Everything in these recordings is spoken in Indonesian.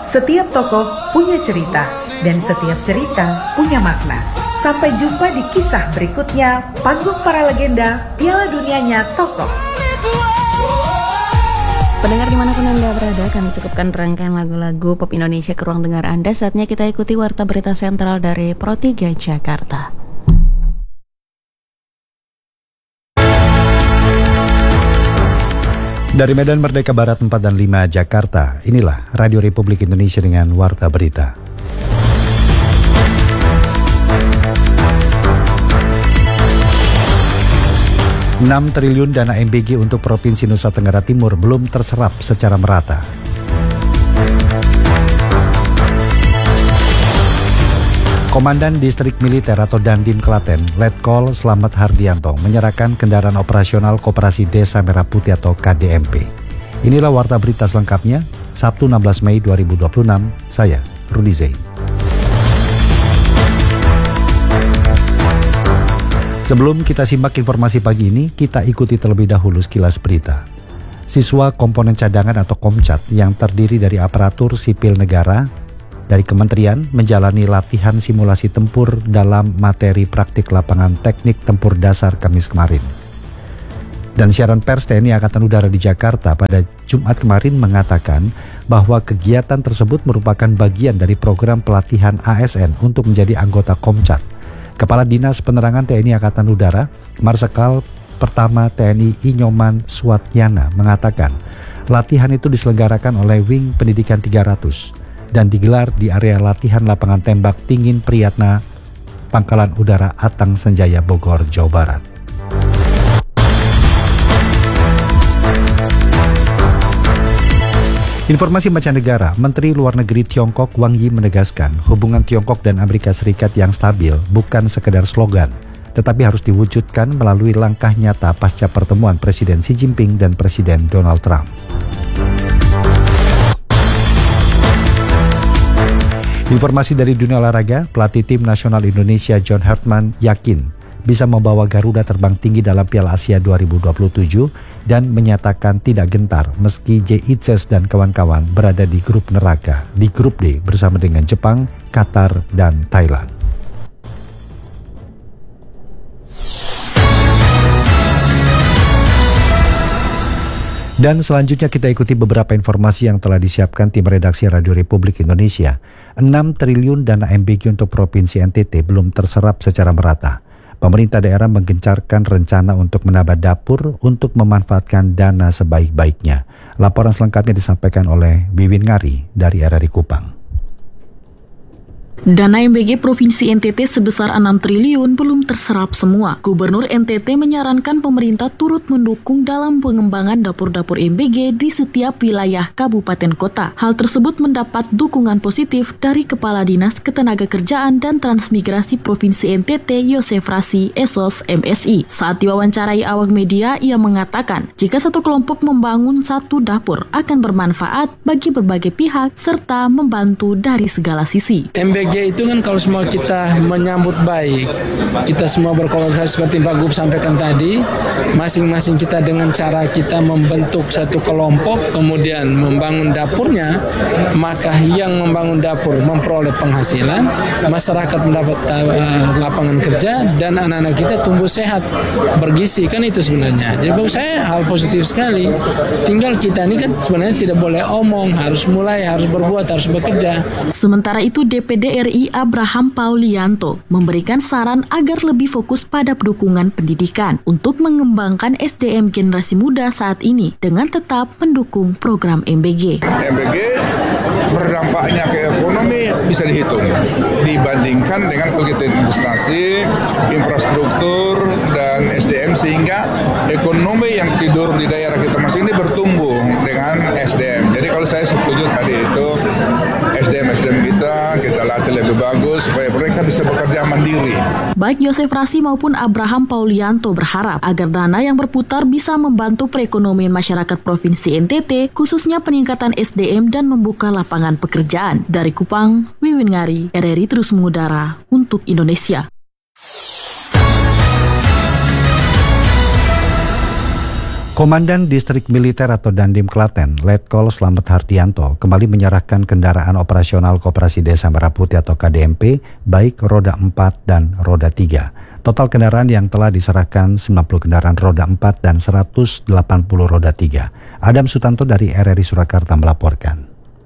Setiap tokoh punya cerita, dan setiap cerita punya makna. Sampai jumpa di kisah berikutnya, panggung para legenda Piala Dunianya Tokoh. Pendengar dimanapun Anda berada, kami cukupkan rangkaian lagu-lagu pop Indonesia ke ruang dengar Anda. Saatnya kita ikuti Warta Berita Sentral dari Pro 3 Jakarta. Dari Medan Merdeka Barat 4 dan 5 Jakarta, inilah Radio Republik Indonesia dengan Warta Berita. Rp6 triliun dana MBG untuk Provinsi Nusa Tenggara Timur belum terserap secara merata. Komandan Distrik Militer atau Dandim Klaten, Letkol Slamet Hardianto, menyerahkan kendaraan operasional Koperasi Desa Merah Putih atau KDMP. Inilah Warta Berita selengkapnya, Sabtu 16 Mei 2026, saya Rudi Zain. Sebelum kita simak informasi pagi ini, kita ikuti terlebih dahulu sekilas berita. Siswa komponen cadangan atau Komcat yang terdiri dari aparatur sipil negara dari kementerian menjalani latihan simulasi tempur dalam materi praktik lapangan teknik tempur dasar Kamis kemarin. Dan siaran pers TNI Angkatan Udara di Jakarta pada Jumat kemarin mengatakan bahwa kegiatan tersebut merupakan bagian dari program pelatihan ASN untuk menjadi anggota Komcat. Kepala Dinas Penerangan TNI Angkatan Udara, Marsikal Pertama TNI Inyoman Suwatyana mengatakan latihan itu diselenggarakan oleh Wing Pendidikan 300 dan digelar di area latihan lapangan tembak Tingin Priyatna, Pangkalan Udara Atang Senjaya, Bogor, Jawa Barat. Informasi mancanegara, Menteri Luar Negeri Tiongkok Wang Yi menegaskan hubungan Tiongkok dan Amerika Serikat yang stabil bukan sekedar slogan, tetapi harus diwujudkan melalui langkah nyata pasca pertemuan Presiden Xi Jinping dan Presiden Donald Trump. Informasi dari dunia olahraga, pelatih tim nasional Indonesia John Hartman yakin bisa membawa Garuda terbang tinggi dalam Piala Asia 2027 dan menyatakan tidak gentar meski Jitses dan kawan-kawan berada di grup neraka di grup D bersama dengan Jepang, Qatar, dan Thailand. Dan selanjutnya kita ikuti beberapa informasi yang telah disiapkan tim redaksi Radio Republik Indonesia. 6 triliun dana MBG untuk Provinsi NTT belum terserap secara merata. Pemerintah daerah menggencarkan rencana untuk menambah dapur untuk memanfaatkan dana sebaik-baiknya. Laporan selengkapnya disampaikan oleh Wiwin Ngari dari RRI Kupang. Dana MBG Provinsi NTT sebesar 6 triliun belum terserap semua. Gubernur NTT menyarankan pemerintah turut mendukung dalam pengembangan dapur-dapur MBG di setiap wilayah kabupaten kota. Hal tersebut mendapat dukungan positif dari Kepala Dinas Ketenagakerjaan dan Transmigrasi Provinsi NTT Yosef Rasi Esos MSI. Saat diwawancarai awak media, ia mengatakan jika satu kelompok membangun satu dapur akan bermanfaat bagi berbagai pihak serta membantu dari segala sisi. MBG itu kan kalau semua kita menyambut baik, kita semua berkolaborasi seperti Pak Gub sampaikan tadi, masing-masing kita dengan cara kita membentuk satu kelompok, kemudian membangun dapurnya, maka yang membangun dapur memperoleh penghasilan, masyarakat mendapat lapangan kerja, dan anak-anak kita tumbuh sehat, bergizi, kan itu sebenarnya. Jadi bagi saya hal positif sekali. Tinggal kita ini kan sebenarnya tidak boleh omong, harus mulai, harus berbuat, harus bekerja. Sementara itu DPD RI Abraham Paulianto memberikan saran agar lebih fokus pada dukungan pendidikan untuk mengembangkan SDM generasi muda saat ini dengan tetap mendukung program MBG. MBG berdampaknya ke ekonomi bisa dihitung dibandingkan dengan kalau kita investasi, infrastruktur, dan SDM sehingga ekonomi yang tidur di daerah kita masing ini bertumbuh dengan SDM. Jadi kalau saya setuju tadi itu SDM kita latih lebih bagus supaya mereka bisa bekerja mandiri. Baik Yosef Rasi maupun Abraham Paulianto berharap agar dana yang berputar bisa membantu perekonomian masyarakat Provinsi NTT, khususnya peningkatan SDM dan membuka lapangan pekerjaan. Dari Kupang, Wiwin Ngari, RRI terus mengudara untuk Indonesia. Komandan Distrik Militer atau Dandim Klaten, Letkol Slamet Hardianto, kembali menyerahkan kendaraan operasional Koperasi Desa Merah Putih atau KDMP, baik roda 4 dan roda 3. Total kendaraan yang telah diserahkan 90 kendaraan roda 4 dan 180 roda 3. Adam Sutanto dari RRI Surakarta melaporkan.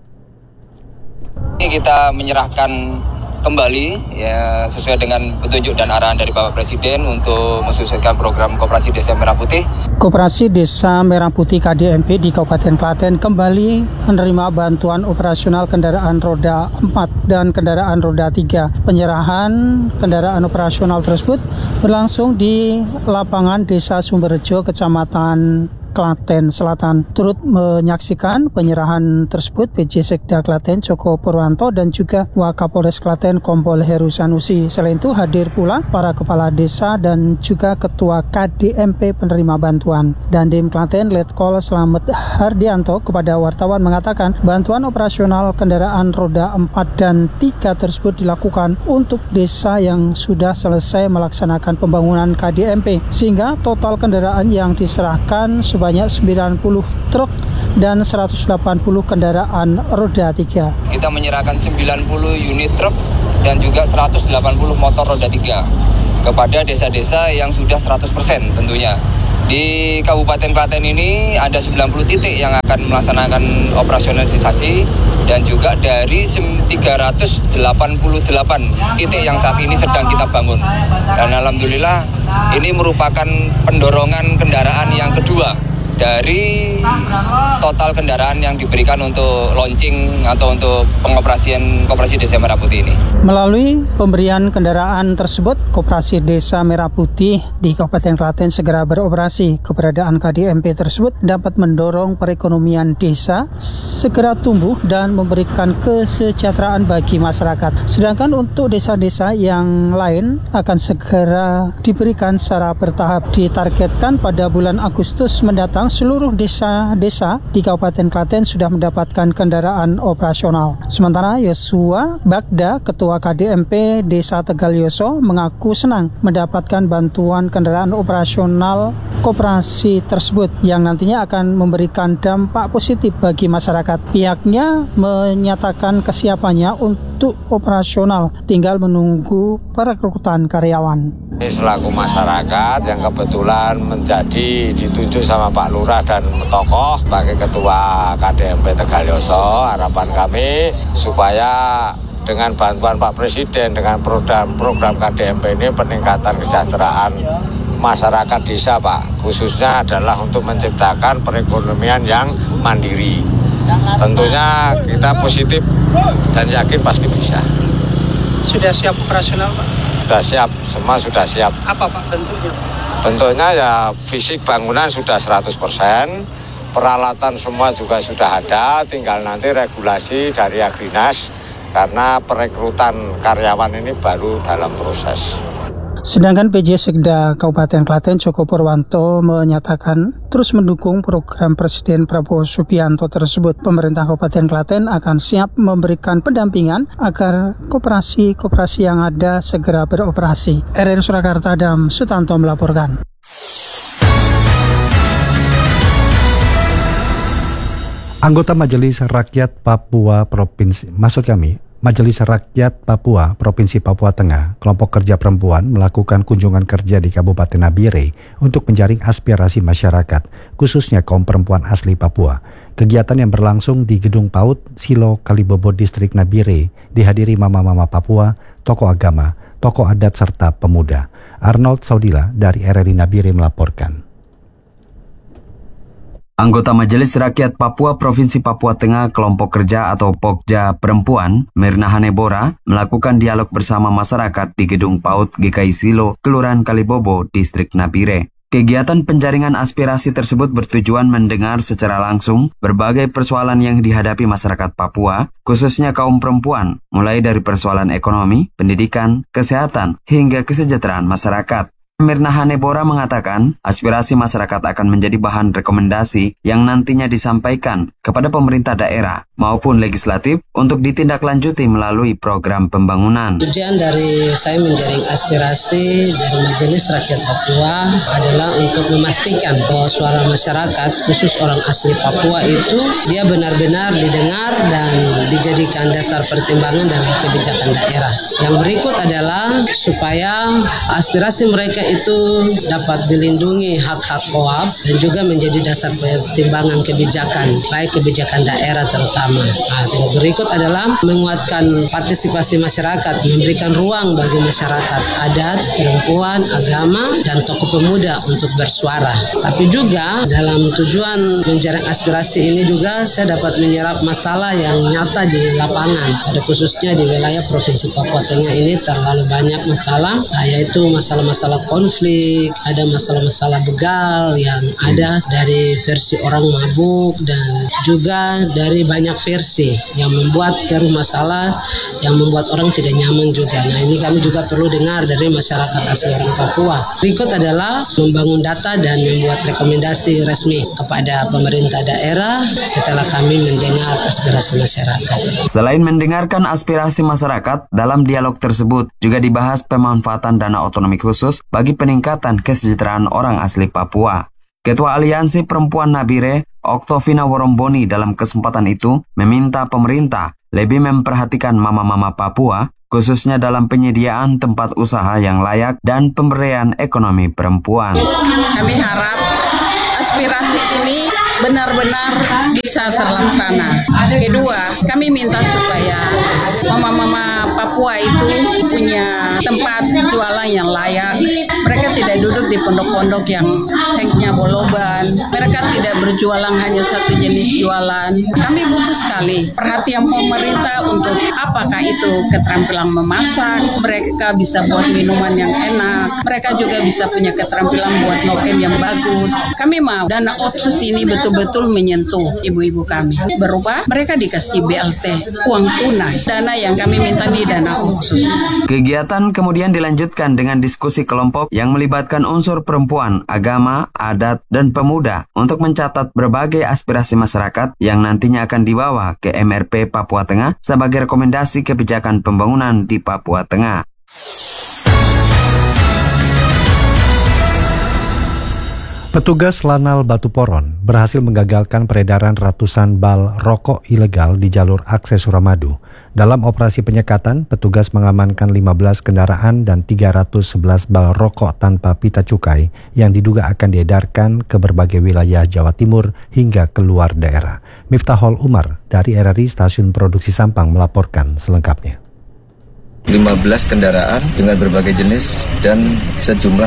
Kita menyerahkan kembali ya sesuai dengan petunjuk dan arahan dari Bapak Presiden untuk mensukseskan program Koperasi Desa Merah Putih. Koperasi Desa Merah Putih KDMP di Kabupaten Klaten kembali menerima bantuan operasional kendaraan roda 4 dan kendaraan roda 3. Penyerahan kendaraan operasional tersebut berlangsung di lapangan Desa Sumberjo, Kecamatan Klaten Selatan. Turut menyaksikan penyerahan tersebut PJ Sekda Klaten Joko Purwanto dan juga Wakapolres Klaten Kompol Heru Sanusi. Selain itu hadir pula para kepala desa dan juga ketua KDMP penerima bantuan. Dandim Klaten Letkol Slamet Hardianto kepada wartawan mengatakan bantuan operasional kendaraan roda 4 dan 3 tersebut dilakukan untuk desa yang sudah selesai melaksanakan pembangunan KDMP, sehingga total kendaraan yang diserahkan sebanyak 90 truk dan 180 kendaraan roda 3. Kita menyerahkan 90 unit truk dan juga 180 motor roda 3 kepada desa-desa yang sudah 100% tentunya. Di Kabupaten Klaten ini ada 90 titik yang akan melaksanakan operasionalisasi dan juga dari 388 titik yang saat ini sedang kita bangun. Dan alhamdulillah ini merupakan pendorongan kendaraan yang kedua dari total kendaraan yang diberikan untuk launching atau untuk pengoperasian Koperasi Desa Merah Putih ini. Melalui pemberian kendaraan tersebut, Koperasi Desa Merah Putih di Kabupaten Klaten segera beroperasi. Keberadaan KDMP tersebut dapat mendorong perekonomian desa segera tumbuh dan memberikan kesejahteraan bagi masyarakat. Sedangkan untuk desa-desa yang lain akan segera diberikan secara bertahap. Ditargetkan pada bulan Agustus mendatang seluruh desa-desa di Kabupaten Klaten sudah mendapatkan kendaraan operasional. Sementara Yosua Bagda, Ketua KDMP Desa Tegal Yoso, mengaku senang mendapatkan bantuan kendaraan operasional koperasi tersebut yang nantinya akan memberikan dampak positif bagi masyarakat. Pihaknya menyatakan kesiapannya untuk operasional, tinggal menunggu perekrutan karyawan. Selaku masyarakat yang kebetulan menjadi ditunjuk sama Pak Lurah dan tokoh sebagai Ketua KDMP Tegal Yoso, harapan kami supaya dengan bantuan Pak Presiden dengan program KDMP ini peningkatan kesejahteraan masyarakat desa Pak, khususnya adalah untuk menciptakan perekonomian yang mandiri. Tentunya kita positif dan yakin pasti bisa. Sudah siap operasional Pak? Sudah siap, semua sudah siap. Apa Pak bentuknya? Bentuknya ya fisik bangunan sudah 100%, peralatan semua juga sudah ada, tinggal nanti regulasi dari Agrinas karena perekrutan karyawan ini baru dalam proses. Sedangkan PJ Sekda Kabupaten Klaten Joko Purwanto menyatakan terus mendukung program Presiden Prabowo Subianto tersebut. Pemerintah Kabupaten Klaten akan siap memberikan pendampingan agar koperasi-koperasi yang ada segera beroperasi. RRI Surakarta, Adam Sutanto melaporkan. Anggota Majelis Rakyat Papua Majelis Rakyat Papua Provinsi Papua Tengah, kelompok kerja perempuan melakukan kunjungan kerja di Kabupaten Nabire untuk menjaring aspirasi masyarakat, khususnya kaum perempuan asli Papua. Kegiatan yang berlangsung di Gedung PAUD Silo Kalibobo Distrik Nabire dihadiri mama-mama Papua, tokoh agama, tokoh adat serta pemuda. Arnold Saudila dari RRI Nabire melaporkan. Anggota Majelis Rakyat Papua Provinsi Papua Tengah kelompok kerja atau Pokja Perempuan, Mirna Hanebora, melakukan dialog bersama masyarakat di Gedung PAUD GKI Silo, Kelurahan Kalibobo, Distrik Nabire. Kegiatan penjaringan aspirasi tersebut bertujuan mendengar secara langsung berbagai persoalan yang dihadapi masyarakat Papua, khususnya kaum perempuan, mulai dari persoalan ekonomi, pendidikan, kesehatan, hingga kesejahteraan masyarakat. Mirna Hanebora mengatakan aspirasi masyarakat akan menjadi bahan rekomendasi yang nantinya disampaikan kepada pemerintah daerah maupun legislatif untuk ditindaklanjuti melalui program pembangunan. Tujuan dari saya menjaring aspirasi dari Majelis Rakyat Papua adalah untuk memastikan bahwa suara masyarakat, khusus orang asli Papua itu dia benar-benar didengar dan dijadikan dasar pertimbangan dalam kebijakan daerah. Yang berikut adalah supaya aspirasi mereka itu dapat dilindungi hak-hak KOAP dan juga menjadi dasar pertimbangan kebijakan, baik kebijakan daerah terutama. Yang berikut adalah menguatkan partisipasi masyarakat, memberikan ruang bagi masyarakat adat, perempuan, agama, dan tokoh pemuda untuk bersuara. Tapi juga dalam tujuan menjaring aspirasi ini juga saya dapat menyerap masalah yang nyata di lapangan. Pada khususnya di wilayah Provinsi Papua Tengah ini terlalu banyak masalah, yaitu masalah-masalah konflik, ada masalah-masalah begal yang ada dari versi orang mabuk dan juga dari banyak versi yang membuat keruh masalah, yang membuat orang tidak nyaman juga. Nah, ini kami juga perlu dengar dari masyarakat asli orang Papua. Berikut adalah membangun data dan membuat rekomendasi resmi kepada pemerintah daerah setelah kami mendengar aspirasi masyarakat. Selain mendengarkan aspirasi masyarakat, dalam dialog tersebut juga dibahas pemanfaatan dana otonomi khusus bagi peningkatan kesejahteraan orang asli Papua. Ketua Aliansi Perempuan Nabire, Oktovina Woromboni, dalam kesempatan itu meminta pemerintah lebih memperhatikan mama-mama Papua, khususnya dalam penyediaan tempat usaha yang layak dan pemberdayaan ekonomi perempuan. Kami harap aspirasi ini benar-benar bisa terlaksana. Kedua, kami minta supaya mama-mama Papua itu punya tempat jualan yang layak. Mereka tidak duduk di pondok-pondok yang senknya boloban. Mereka tidak berjualan hanya satu jenis jualan. Kami butuh sekali perhatian pemerintah untuk apakah itu keterampilan memasak. Mereka bisa buat minuman yang enak. Mereka juga bisa punya keterampilan buat noken yang bagus. Kami mau dana otsus ini betul-betul menyentuh ibu-ibu kami. Berubah, mereka dikasih BLT, uang tunai. Dana yang kami minta di dana otsus. Kegiatan kemudian dilanjutkan dengan diskusi kelompok yang melibatkan unsur perempuan, agama, adat, dan pemuda untuk mencatat berbagai aspirasi masyarakat yang nantinya akan dibawa ke MRP Papua Tengah sebagai rekomendasi kebijakan pembangunan di Papua Tengah. Petugas Lanal Batu Poron berhasil menggagalkan peredaran ratusan bal rokok ilegal di jalur akses Suramadu. Dalam operasi penyekatan, petugas mengamankan 15 kendaraan dan 311 bal rokok tanpa pita cukai yang diduga akan diedarkan ke berbagai wilayah Jawa Timur hingga keluar daerah. Miftahul Umar dari RRI Stasiun Produksi Sampang melaporkan selengkapnya. 15 kendaraan dengan berbagai jenis dan sejumlah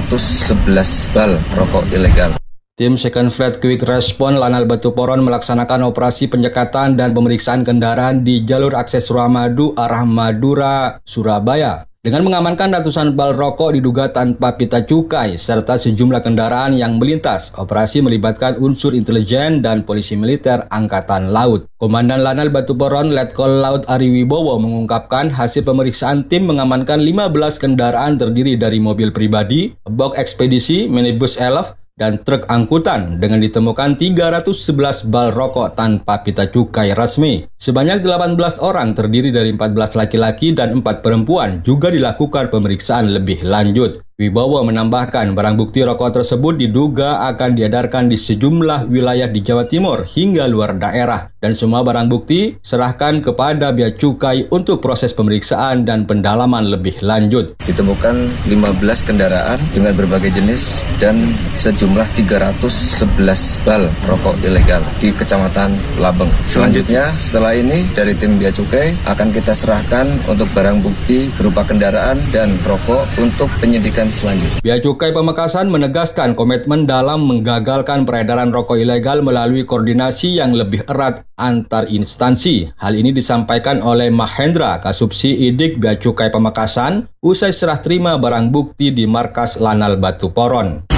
311 bal rokok ilegal. Tim Second Flight Quick Response Lanal Batu Poron melaksanakan operasi penyekatan dan pemeriksaan kendaraan di jalur akses Suramadu arah Madura, Surabaya. Dengan mengamankan ratusan bal rokok diduga tanpa pita cukai serta sejumlah kendaraan yang melintas, operasi melibatkan unsur intelijen dan polisi militer Angkatan Laut. Komandan Lanal Batu Poron Letkol Laut Ari Wibowo mengungkapkan hasil pemeriksaan tim mengamankan 15 kendaraan terdiri dari mobil pribadi, box ekspedisi, minibus elf, dan truk angkutan dengan ditemukan 311 bal rokok tanpa pita cukai resmi. Sebanyak 18 orang terdiri dari 14 laki-laki dan 4 perempuan juga dilakukan pemeriksaan lebih lanjut. Wibowo menambahkan barang bukti rokok tersebut diduga akan diedarkan di sejumlah wilayah di Jawa Timur hingga luar daerah. Dan semua barang bukti serahkan kepada Bea Cukai untuk proses pemeriksaan dan pendalaman lebih lanjut. Ditemukan 15 kendaraan dengan berbagai jenis dan sejumlah 311 bal rokok ilegal di Kecamatan Labeng. Selanjutnya, setelah ini dari tim Bea Cukai akan kita serahkan untuk barang bukti berupa kendaraan dan rokok untuk penyidikan selanjutnya. Bea Cukai Pamekasan menegaskan komitmen dalam menggagalkan peredaran rokok ilegal melalui koordinasi yang lebih erat antar instansi. Hal ini disampaikan oleh Mahendra, Kasubsi Idik Bea Cukai Pamekasan, usai serah terima barang bukti di markas Lanal Batu Poron.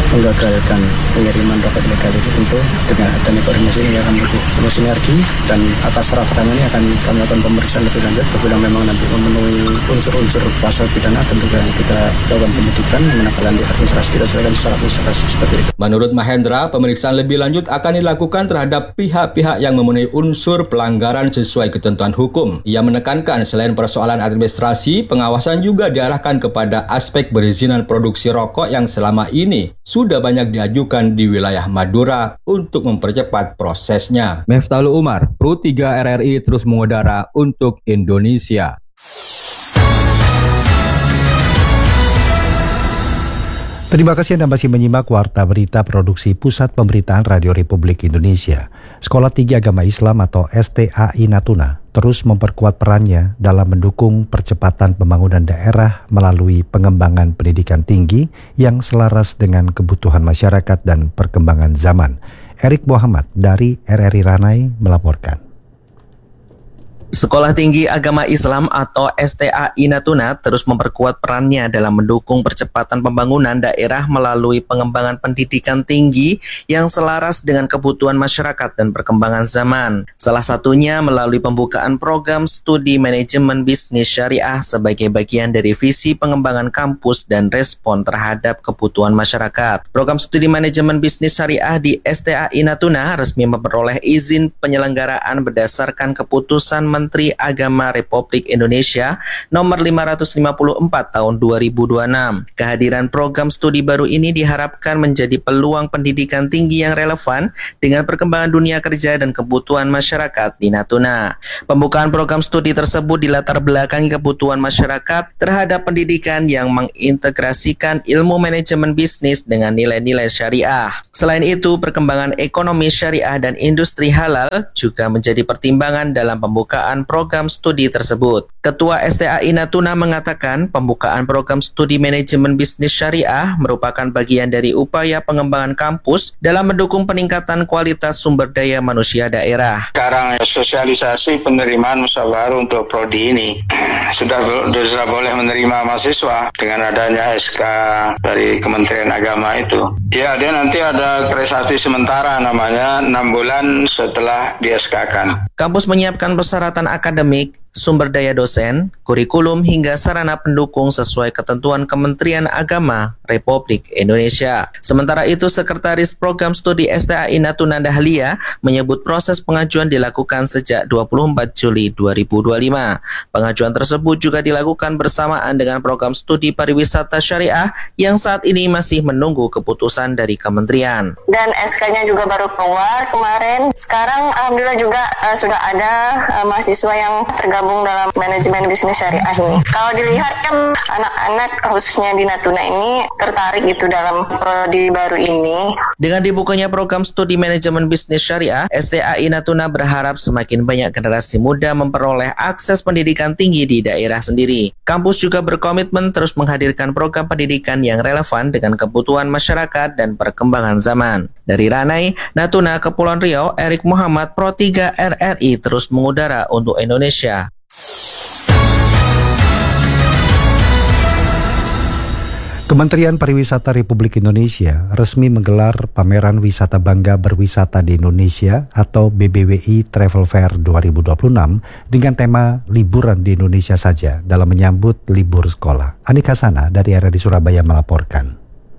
menggagalkan pengiriman rokok ilegal itu, tentu dengan adanya koordinasi ini akan lebih sinergi, dan atas rapat ini akan kami lakukan pemeriksaan lebih lanjut. Apabila memang nanti memenuhi unsur-unsur pasal pidana, tentu kita lakukan penyidikan menindaklanjuti administrasi, kita selesaikan secara administrasi seperti itu. Menurut Mahendra, pemeriksaan lebih lanjut akan dilakukan terhadap pihak-pihak yang memenuhi unsur pelanggaran sesuai ketentuan hukum. Ia menekankan selain persoalan administrasi, pengawasan juga diarahkan kepada aspek perizinan produksi rokok yang selama ini sudah banyak diajukan di wilayah Madura untuk mempercepat prosesnya. Meftalu Umar, Pro 3 RRI terus mengudara untuk Indonesia. Terima kasih Anda masih menyimak Warta Berita Produksi Pusat Pemberitaan Radio Republik Indonesia. Sekolah Tinggi Agama Islam atau STAI Natuna terus memperkuat perannya dalam mendukung percepatan pembangunan daerah melalui pengembangan pendidikan tinggi yang selaras dengan kebutuhan masyarakat dan perkembangan zaman. Erik Muhammad dari RRI Ranai melaporkan. Sekolah Tinggi Agama Islam atau STAI Natuna terus memperkuat perannya dalam mendukung percepatan pembangunan daerah melalui pengembangan pendidikan tinggi yang selaras dengan kebutuhan masyarakat dan perkembangan zaman. Salah satunya melalui pembukaan program studi manajemen bisnis syariah sebagai bagian dari visi pengembangan kampus dan respon terhadap kebutuhan masyarakat. Program studi manajemen bisnis syariah di STAI Natuna resmi memperoleh izin penyelenggaraan berdasarkan keputusan Menteri Agama Republik Indonesia nomor 554 tahun 2026. Kehadiran program studi baru ini diharapkan menjadi peluang pendidikan tinggi yang relevan dengan perkembangan dunia kerja dan kebutuhan masyarakat di Natuna. Pembukaan program studi tersebut dilatar belakangi kebutuhan masyarakat terhadap pendidikan yang mengintegrasikan ilmu manajemen bisnis dengan nilai-nilai syariah. Selain itu, perkembangan ekonomi syariah dan industri halal juga menjadi pertimbangan dalam pembukaan program studi tersebut. Ketua STAI Natuna mengatakan pembukaan program studi manajemen bisnis syariah merupakan bagian dari upaya pengembangan kampus dalam mendukung peningkatan kualitas sumber daya manusia daerah. Sekarang sosialisasi penerimaan musyawarah untuk prodi ini sudah boleh menerima mahasiswa dengan adanya SK dari Kementerian Agama itu. Ya, dia nanti ada kreasi sementara namanya 6 bulan setelah di SK-kan. Kampus menyiapkan persyaratan akademik, sumber daya dosen, kurikulum hingga sarana pendukung sesuai ketentuan Kementerian Agama Republik Indonesia. Sementara itu, Sekretaris Program Studi STAI Natuna Dahlia menyebut proses pengajuan dilakukan sejak 24 Juli 2025. Pengajuan tersebut juga dilakukan bersamaan dengan program studi pariwisata syariah yang saat ini masih menunggu keputusan dari kementerian. Dan SK-nya juga baru keluar kemarin. Sekarang alhamdulillah juga sudah ada mahasiswa yang tergabung dalam manajemen bisnis syariah ini. Kalau dilihat kan anak-anak khususnya di Natuna ini tertarik gitu dalam prodi baru ini. Dengan dibukanya program studi manajemen bisnis syariah, STAI Natuna berharap semakin banyak generasi muda memperoleh akses pendidikan tinggi di daerah sendiri. Kampus juga berkomitmen terus menghadirkan program pendidikan yang relevan dengan kebutuhan masyarakat dan perkembangan zaman. Dari Ranai, Natuna, Kepulauan Riau, Erik Muhammad, Pro 3 RRI terus mengudara untuk Indonesia. Kementerian Pariwisata Republik Indonesia resmi menggelar Pameran Wisata Bangga Berwisata di Indonesia atau BBWI Travel Fair 2026 dengan tema Liburan di Indonesia saja dalam menyambut libur sekolah. Anik Hasana dari RRI Surabaya melaporkan.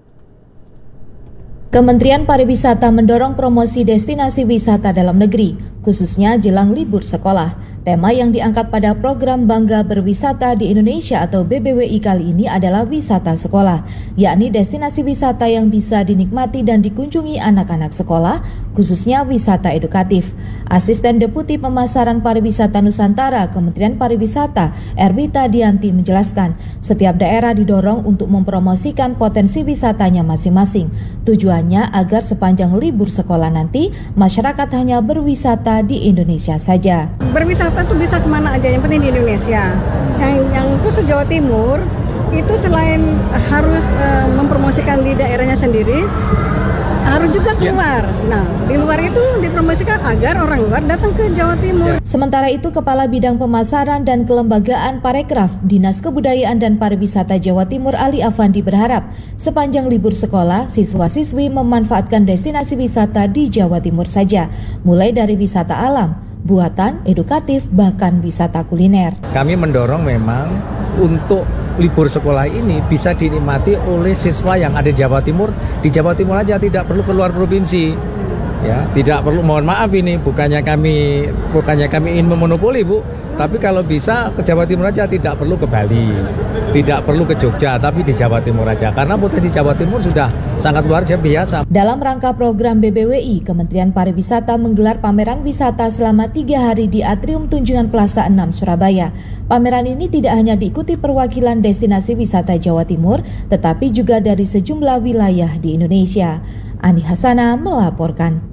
Kementerian Pariwisata mendorong promosi destinasi wisata dalam negeri, khususnya jelang libur sekolah. Tema yang diangkat pada program Bangga Berwisata di Indonesia atau BBWI kali ini adalah wisata sekolah, yakni destinasi wisata yang bisa dinikmati dan dikunjungi anak-anak sekolah, khususnya wisata edukatif. Asisten Deputi Pemasaran Pariwisata Nusantara Kementerian Pariwisata, Erwita Dianti menjelaskan, setiap daerah didorong untuk mempromosikan potensi wisatanya masing-masing. Tujuannya agar sepanjang libur sekolah nanti, masyarakat hanya berwisata di Indonesia saja. Berwisata tuh bisa kemana aja, yang penting di Indonesia. Yang khusus Jawa Timur itu selain harus mempromosikan di daerahnya sendiri, harus juga keluar. Nah, di luar itu dipromosikan agar orang luar datang ke Jawa Timur. Sementara itu, Kepala Bidang Pemasaran dan Kelembagaan Parekraf Dinas Kebudayaan dan Pariwisata Jawa Timur Ali Afandi berharap sepanjang libur sekolah, siswa-siswi memanfaatkan destinasi wisata di Jawa Timur saja, mulai dari wisata alam, buatan, edukatif, bahkan wisata kuliner. Kami mendorong memang untuk libur sekolah ini bisa dinikmati oleh siswa yang ada di Jawa Timur aja, tidak perlu keluar provinsi. Ya, tidak perlu, mohon maaf ini bukannya kami ingin memonopoli, Bu, tapi kalau bisa ke Jawa Timur aja, tidak perlu ke Bali, tidak perlu ke Jogja, tapi di Jawa Timur aja, karena potensi Jawa Timur sudah sangat luar biasa. Dalam rangka program BBWI, Kementerian Pariwisata menggelar pameran wisata selama 3 hari di Atrium Tunjungan Plaza 6 Surabaya. Pameran ini tidak hanya diikuti perwakilan destinasi wisata Jawa Timur, tetapi juga dari sejumlah wilayah di Indonesia. Ani Hasana melaporkan.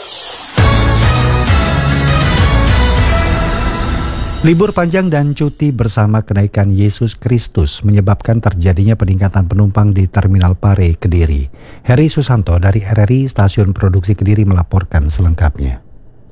Libur panjang dan cuti bersama kenaikan Yesus Kristus menyebabkan terjadinya peningkatan penumpang di Terminal Pare, Kediri. Heri Susanto dari RRI Stasiun Produksi Kediri melaporkan selengkapnya.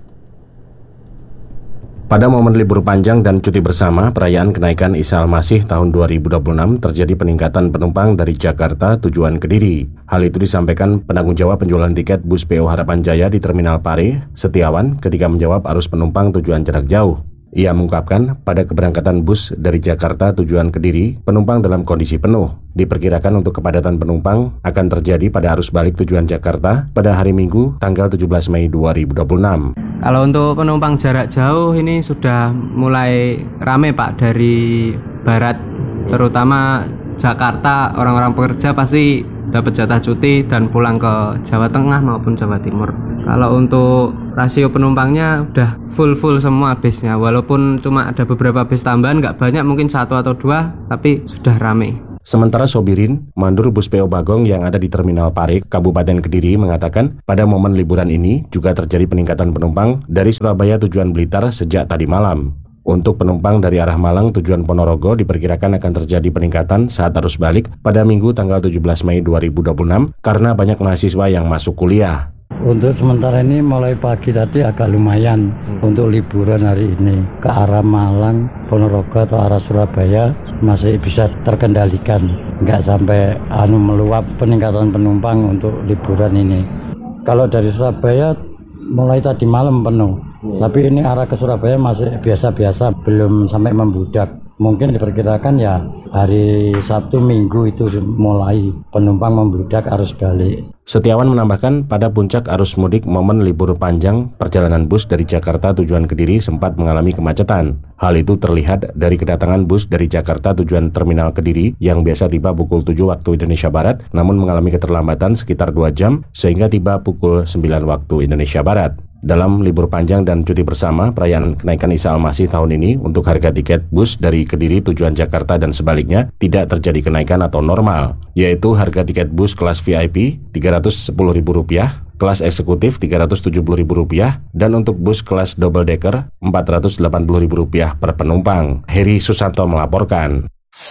Pada momen libur panjang dan cuti bersama perayaan kenaikan Isa Al-Masih tahun 2026 terjadi peningkatan penumpang dari Jakarta tujuan Kediri. Hal itu disampaikan penanggung jawab penjualan tiket bus PO Harapan Jaya di Terminal Pare, Setiawan, ketika menjawab arus penumpang tujuan jarak jauh. Ia mengungkapkan pada keberangkatan bus dari Jakarta tujuan Kediri, penumpang dalam kondisi penuh. Diperkirakan untuk kepadatan penumpang akan terjadi pada arus balik tujuan Jakarta pada hari Minggu tanggal 17 Mei 2026. Kalau untuk penumpang jarak jauh ini sudah mulai rame Pak, dari barat, terutama Jakarta, orang-orang pekerja pasti dapat jatah cuti dan pulang ke Jawa Tengah maupun Jawa Timur. Kalau untuk rasio penumpangnya udah full semua bisnya, walaupun cuma ada beberapa bis tambahan, nggak banyak, mungkin 1 atau 2, tapi sudah rame. Sementara Sobirin, mandur bus PO Bagong yang ada di Terminal Pare, Kabupaten Kediri mengatakan pada momen liburan ini juga terjadi peningkatan penumpang dari Surabaya tujuan Blitar sejak tadi malam. Untuk penumpang dari arah Malang tujuan Ponorogo diperkirakan akan terjadi peningkatan saat arus balik pada Minggu tanggal 17 Mei 2026 karena banyak mahasiswa yang masuk kuliah. Untuk sementara ini mulai pagi tadi agak lumayan untuk liburan hari ini. Ke arah Malang, Ponorogo atau arah Surabaya masih bisa terkendalikan. Nggak sampai meluap peningkatan penumpang untuk liburan ini. Kalau dari Surabaya mulai tadi malam penuh. Tapi ini arah ke Surabaya masih biasa-biasa, belum sampai membludak. Mungkin diperkirakan ya hari Sabtu Minggu itu mulai penumpang membludak arus balik. Setiawan menambahkan pada puncak arus mudik momen libur panjang, perjalanan bus dari Jakarta tujuan Kediri sempat mengalami kemacetan. Hal itu terlihat dari kedatangan bus dari Jakarta tujuan Terminal Kediri yang biasa tiba pukul 7 waktu Indonesia Barat, namun mengalami keterlambatan sekitar 2 jam sehingga tiba pukul 9 waktu Indonesia Barat. Dalam libur panjang dan cuti bersama perayaan kenaikan Isa Al-Masih tahun ini, untuk harga tiket bus dari Kediri tujuan Jakarta dan sebaliknya tidak terjadi kenaikan atau normal, yaitu harga tiket bus kelas VIP Rp310.000, kelas eksekutif Rp370.000, dan untuk bus kelas double decker Rp480.000 per penumpang. Heri Susanto melaporkan.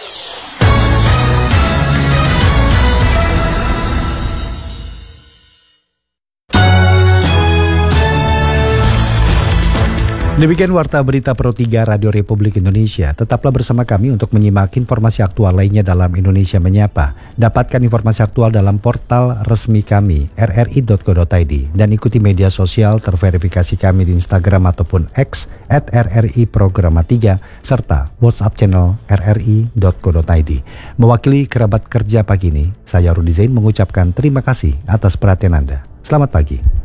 Demikian Warta Berita Pro 3 Radio Republik Indonesia. Tetaplah bersama kami untuk menyimak informasi aktual lainnya dalam Indonesia Menyapa. Dapatkan informasi aktual dalam portal resmi kami, rri.co.id, dan ikuti media sosial terverifikasi kami di Instagram ataupun X @RRI_Programa3, serta WhatsApp channel rri.co.id. Mewakili kerabat kerja pagi ini, saya Rudi Zain mengucapkan terima kasih atas perhatian Anda. Selamat pagi.